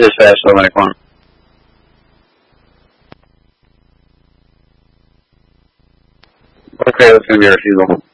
Dispatch, السلام عليكم. Okay, that's going to be our refusal.